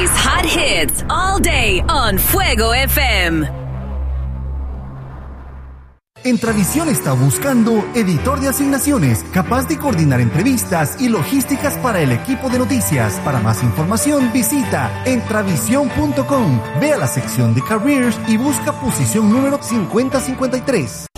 Today's hot hits all day on Fuego FM. Entravisión está buscando editor de asignaciones capaz de coordinar entrevistas y logísticas para el equipo de noticias. Para más información visita entravisión.com. Ve a la sección de Careers y busca posición número 5053.